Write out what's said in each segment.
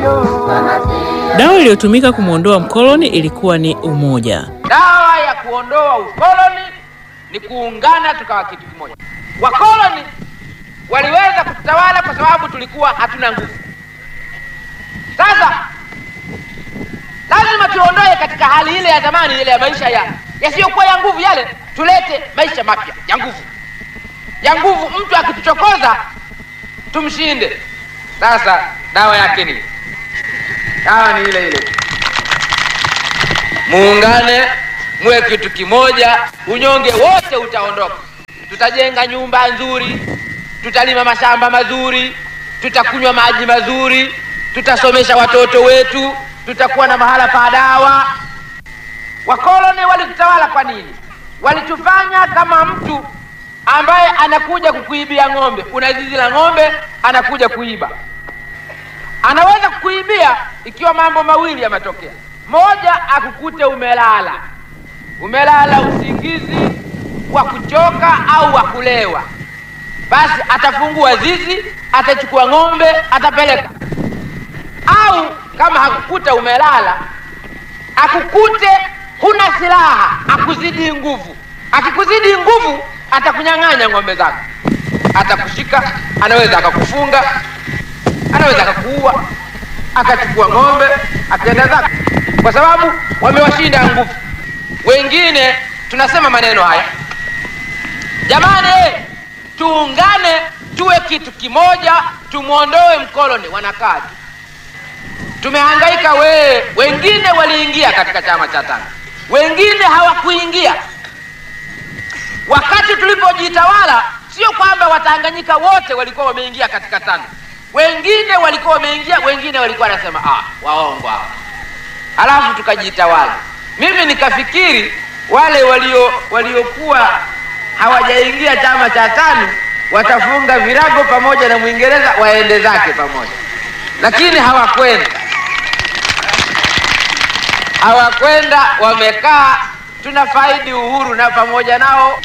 Dawa iliyotumika kumuondoa mkoloni ilikuwa ni umoja. Dawa ya kuondoa ukoloni ni kuungana tukawa kitu kimoja. Wakoloni waliweza kutawala kwa sababu tulikuwa hatuna nguvu. Sasa lazima tuondoe katika hali ile ya zamani, ile ya maisha yasiyokuwa ya nguvu yale, tulete maisha mapya ya nguvu. Ya nguvu, mtu akituchokoza tumshinde. Sasa dawa yake ni dawa ni ile ile. Muungane, muwe kitu kimoja, unyonge wote utaondoka. Tutajenga nyumba nzuri, tutalima mashamba mazuri, tutakunywa maji mazuri, tutasomesha watoto wetu, tutakuwa na mahala pa dawa. Wakoloni walitutawala kwa nini? Walitufanya kama mtu ambaye anakuja kukuibia ng'ombe. Una zizi la ng'ombe, anakuja kuiba. Anaweza kukuibia ikiwa mambo mawili yametokea. Moja, akukute umelala. Umelala usingizi wa kuchoka au wa kulewa. Basi atafungua zizi, atachukua ng'ombe, atapeleka. Au kama hakukuta umelala, akukute huna silaha, akuzidi nguvu. Akikuzidi nguvu, atakunyang'anya ng'ombe zako. Atakushika, anaweza akakufunga, anaweza akakuua, akachukua ng'ombe, akaenda zake. Kwa sababu wamewashinda nguvu. Wengine tunasema maneno haya, jamani, tuungane, tuwe kitu kimoja, tumuondoe mkoloni. Wanakaa tumehangaika. Wengine waliingia katika chama cha TANU, wengine hawakuingia. Wakati tulipojitawala, sio kwamba Watanganyika wote walikuwa wameingia katika TANU. Wengine walikuwa wameingia, wengine walikuwa wanasema waongo hao. Alafu tukajitawala. Mimi nikafikiri wale waliokuwa hawajaingia chama cha TANU watafunga virago pamoja na Mwingereza waende zake pamoja. Lakini hawakwenda, wamekaa, tunafaidi uhuru na pamoja nao.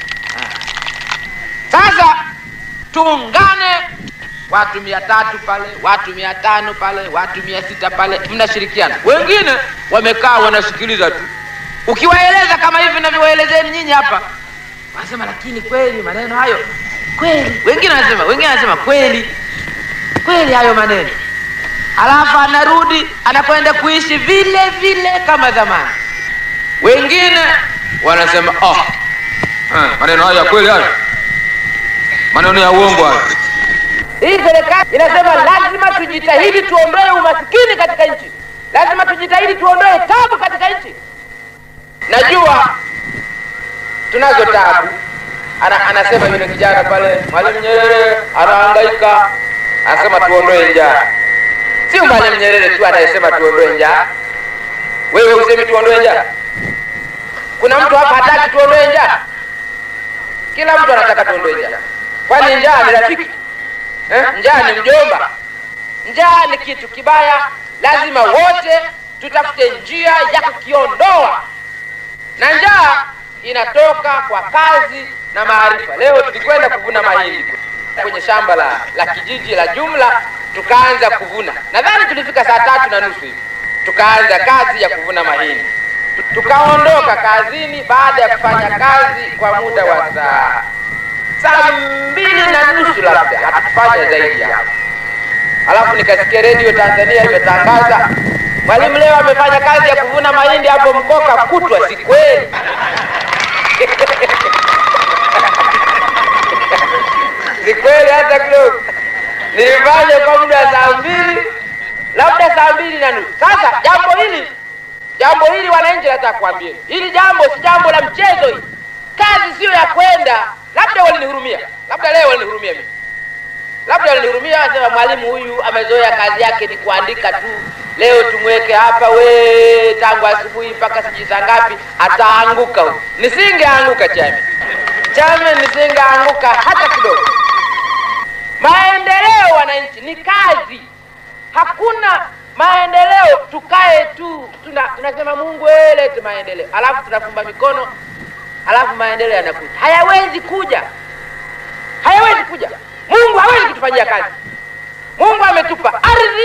Sasa tuungane, watu 300 pale, watu 500 pale, watu 600 pale, mnashirikiana. Wengine wamekaa wanasikiliza tu. Ukiwaeleza kama hivi ninavyowaelezeni nyinyi hapa, wanasema lakini kweli maneno hayo kweli. Wengine wanasema kweli hayo maneno. Alafu anarudi, anakwenda kuishi vile vile kama zamani. Wengine wanasema maneno hayo ya kweli hayo, maneno ya uongo hayo. Hii serikali inasema lazima tujitahidi tuondoe umasikini katika nchi. Lazima tujitahidi tuondoe tabu katika nchi. Najua tunazo tabu. Anasema yule kijana pale, Mwalimu Nyerere anahangaika, anasema tuondoe njaa. Sio Mwalimu Nyerere tu anayesema tuondoe njaa. Wewe usemi tuondoe njaa? Kuna mtu hapa hataki tuondoe njaa? Kila mtu anataka tuondoe njaa. Kwani njaa ni rafiki? Njaa ni mjomba? Njaa ni kitu kibaya. Lazima wote tutafute njia ya kukiondoa. Na njaa inatoka kwa kazi na maarifa. Leo tulikwenda kuvuna mahindi kwenye shamba la kijiji la jumla, tukaanza kuvuna. Nadhani tulifika saa 3:30 hivi. Tukaanza kazi ya kuvuna mahindi. Tukaondoka kazini baada ya kufanya kazi kwa muda wa saa 2:30 labda, hatufanya zaidi hapo. Alafu nikasikia Radio Tanzania imetangaza, Mwalimu leo amefanya kazi ya kuvuna mahindi hapo Mkoka kutwa. Si kweli? Si kweli hata kidogo. Nilifanya kwa muda wa saa 2, labda saa 2:30. Sasa jambo hili wananchi, nataka kuambia, hili jambo si jambo la mchezo hili. Kazi sio ya kwenda, labda walinihurumia. Labda leo walinihurumia mimi. Labda walinihurumia, wasema Mwalimu huyu amezoea kazi yake ni kuandika tu. Leo tumweke hapa tangu asubuhi mpaka sijui saa ngapi, ataanguka huyu. Nisingeanguka chame, nisingeanguka hata kidogo. Maendeleo wananchi ni kazi. Hakuna maendeleo tukae tu tunasema Mungu lete maendeleo, alafu tunafumba mikono, alafu maendeleo yanakuja. Hayawezi kuja. Mungu hawezi kutufanyia kazi. Mungu ametupa ardhi,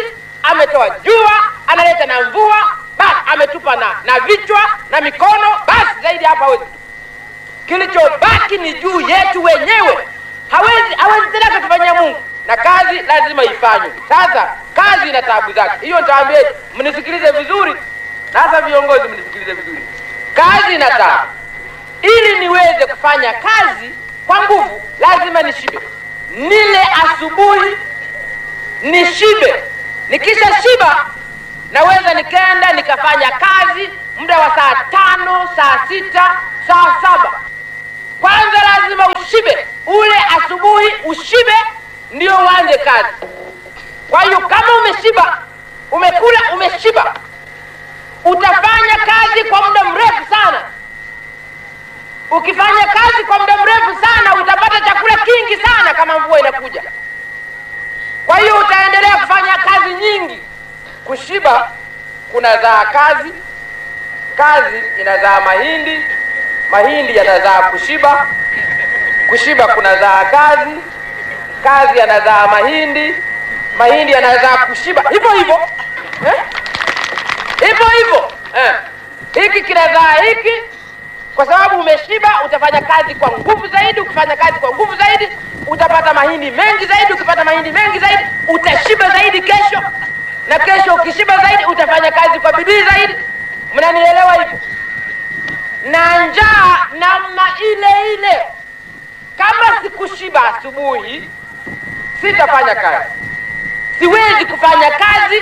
ametoa jua, analeta na mvua, basi ametupa na vichwa na mikono, basi zaidi hapa hawezi. Kilichobaki ni juu yetu wenyewe. Hawezi tena kutufanyia Mungu, na kazi lazima ifanywe. Sasa kazi ina taabu zake. Hiyo nitawaambia, mnisikilize vizuri. Sasa viongozi mnisikilize vizuri. Kazi ina taabu. Ili niweze kufanya kazi kwa nguvu, lazima nishibe. Nile asubuhi, nishibe. Nikisha shiba, naweza nikaenda nikafanya kazi muda wa saa 5, saa 6, saa 7. Kwanza lazima ushibe. Ule asubuhi ushibe, ndio uanze kazi. Kwa hiyo kama umeshiba, umekula, umeshiba, utafanya kazi kwa muda mrefu sana. Ukifanya kazi kwa muda mrefu sana, utapata chakula kingi sana kama mvua inakuja. Kwa hiyo utaendelea kufanya kazi nyingi. Kushiba kunazaa kazi, kazi inazaa mahindi, mahindi yanazaa kushiba, kushiba kunazaa kazi, kazi yanazaa mahindi, mahindi yanazaa kushiba. Hivyo hivyo, hivyo hivyo, hiki kinazaa hiki. Kwa sababu umeshiba, utafanya kazi kwa nguvu zaidi. Ukifanya kazi kwa nguvu zaidi, utapata mahindi mengi zaidi. Ukipata mahindi mengi zaidi, utashiba zaidi kesho, na kesho ukishiba zaidi, utafanya kazi kwa bidii zaidi. Mnanielewa hivyo? Na njaa namna ile ile. Kama sikushiba asubuhi, sitafanya kazi. Siwezi kufanya kazi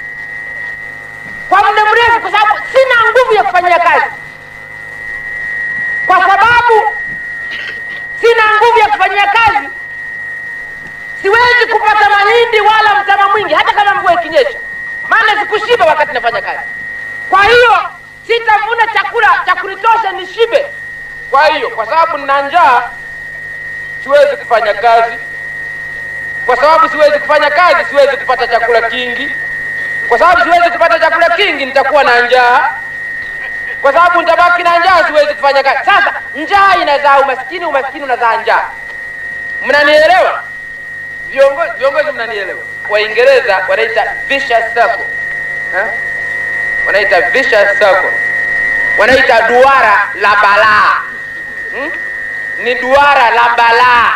kwa muda mrefu, kwa sababu sina nguvu ya kufanya kazi. Kwa sababu sina nguvu ya kufanyia kazi, siwezi kupata mahindi wala mtama mwingi hata kama mvua ikinyesha, maana sikushiba wakati nafanya kazi. Kwa hiyo sitavuna chakula cha kunitosha nishibe. Kwa hiyo kwa sababu nina njaa, siwezi kufanya kazi. Kwa sababu siwezi kufanya kazi, siwezi kupata chakula kingi. Kwa sababu siwezi kupata chakula kingi, nitakuwa na njaa. Kwa sababu nitabaki na njaa, siwezi kufanya kazi. Sasa njaa inazaa umaskini, umaskini unazaa njaa. Mnanielewa? Viongozi mnanielewa? Waingereza wanaita vicious circle. Wanaita vicious circle. Wanaita duara la balaa. Ni duara la balaa.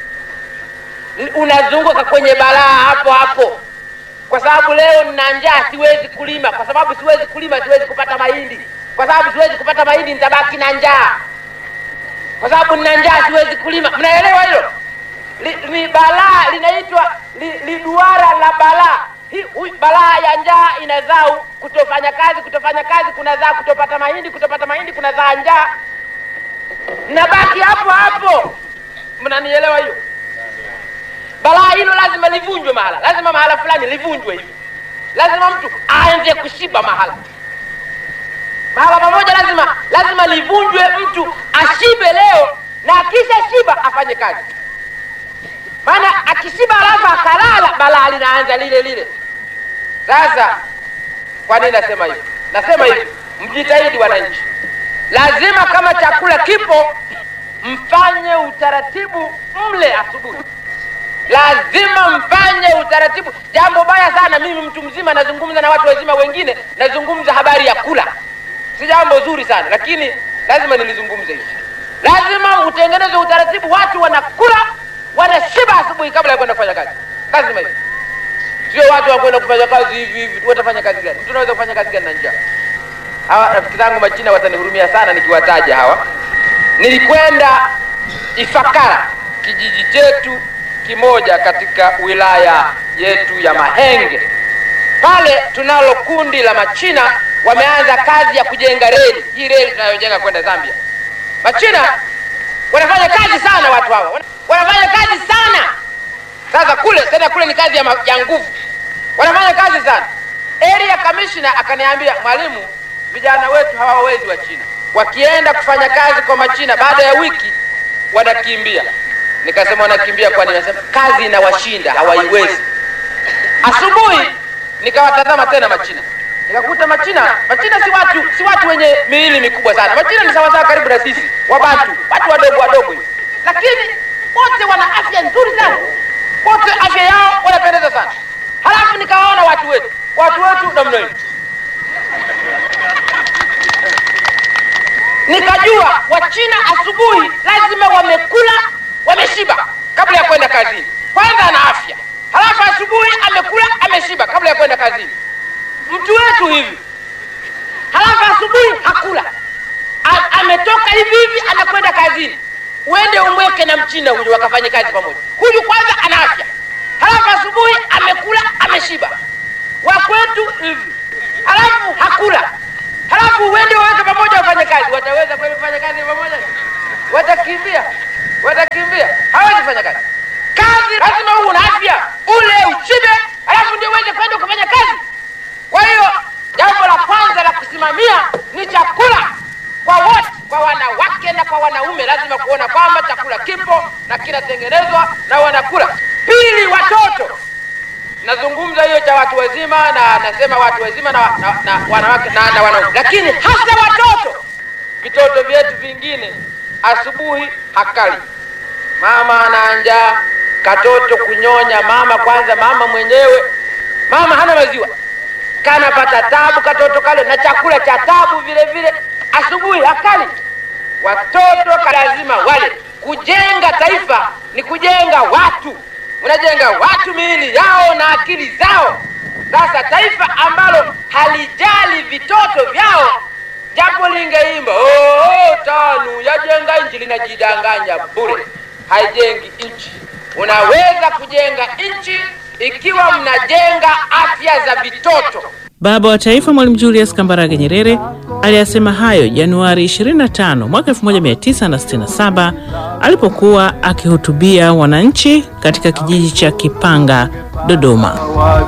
Unazunguka kwenye balaa hapo hapo. Kwa sababu leo nina njaa, siwezi kulima. Kwa sababu siwezi kulima, siwezi kupata mahindi. Kwa sababu siwezi kupata mahindi, nitabaki na njaa. Kwa sababu nina njaa, siwezi kulima. Mnaelewa hilo? Ni balaa, linaitwa duara la balaa. Hii balaa ya njaa inazaa kutofanya kazi, kutofanya kazi kunazaa kutopata mahindi, kutopata mahindi kunazaa njaa. Nabaki hapo hapo. Mnanielewa hiyo? Balaa hilo lazima livunjwe mahala. Lazima mahala fulani livunjwe hivi. Lazima mtu aanze kushiba mahala. Mahala pamoja lazima livunjwe, mtu ashibe leo, na akisha shiba afanye kazi. Maana akishiba alafu akalala, balaa linaanza lile lile. Sasa kwa nini nasema hivi? Nasema hivi, mjitahidi wananchi. Lazima kama chakula kipo, mfanye utaratibu mle asubuhi. Lazima mfanye utaratibu. Jambo baya sana, mimi mtu mzima nazungumza na watu wazima wengine, nazungumza habari ya kula. Si jambo zuri sana, lakini lazima nilizungumze hivi. Lazima utengeneze utaratibu, watu wanakula, wanashiba asubuhi kabla ya kwenda kufanya kazi. Lazima hivi. Sio watu wakwenda kufanya kazi hivi hivi. Watafanya kazi gani? Mtu anaweza kufanya kazi gani na njaa? Hawa rafiki zangu Machina watanihurumia sana nikiwataja hawa. Nilikwenda Ifakara, kijiji chetu kimoja katika wilaya yetu ya Mahenge. Pale tunalo kundi la Machina, wameanza kazi ya kujenga reli. Hii reli tunayojenga kwenda Zambia. Machina wanafanya kazi sana, watu hawa wanafanya kazi sana. Sasa kule ni kazi ya nguvu. Wanafanya kazi sana. Area commissioner akaniambia, mwalimu, vijana wetu hawawezi wa China. Wakienda kufanya kazi kwa Machina, baada ya wiki wanakimbia. Nikasema wanakimbia kwa nini? Nasema kazi inawashinda, hawaiwezi. Asubuhi nikawatazama tena Machina. Nikakuta Machina si watu wenye miili mikubwa sana. Machina ni sawa karibu na sisi, Wabantu, watu wadogo hivi. Lakini wote wana afya nzuri sana. Wote afya yao wanapendeza sana. Halafu nikawaona watu wetu namna hii. Nikajua Wachina asubuhi lazima wamekula, wameshiba kabla ya kwenda kazini. Kwanza ana afya. Halafu asubuhi amekula, ameshiba kabla ya kwenda kazini. Mtu wetu hivi. Halafu asubuhi hakula. Ametoka hivi anakwenda kazini. Uende umweke na Mchina huyu wakafanye kazi pamoja. Huyu kwanza ana afya. Halafu asubuhi amekula, ameshiba. Wa kwetu hivi. Halafu hakula. Halafu uende waweke pamoja wafanye kazi. Wataweza kweli kufanya kazi pamoja? Watakimbia. Hawezi kufanya kazi. Kazi lazima uwe na afya, ule ushibe, halafu ndio uweze kwenda kufanya kazi. Kwa hiyo jambo la kwanza la kusimamia ni chakula kwa wote, kwa wanawake na kwa wanaume. Lazima kuona kwamba chakula kipo na kinatengenezwa na wanakula. Pili, watoto. Nazungumza hiyo cha watu wazima na nasema watu wazima na wanawake na wanaume. Lakini hasa watoto. Vitoto vyetu vingine asubuhi hakali. Mama ana njaa, katoto kunyonya, mama mwenyewe. Mama hana maziwa. Kanapata tabu katoto kale na chakula cha tabu vile vile. Asubuhi hakali. Watoto lazima wale. Kujenga taifa ni kujenga watu. Unajenga watu miili yao na akili zao. Sasa taifa ambalo halijali vitoto vyao, japo lingeimba tanu yajenga nchi, linajidanganya bure. Haijengi nchi. Unaweza kujenga nchi ikiwa mnajenga afya za vitoto. Baba wa Taifa Mwalimu Julius Kambarage Nyerere aliyasema hayo Januari 25 mwaka 1967 alipokuwa akihutubia wananchi katika kijiji cha Kipanga, Dodoma.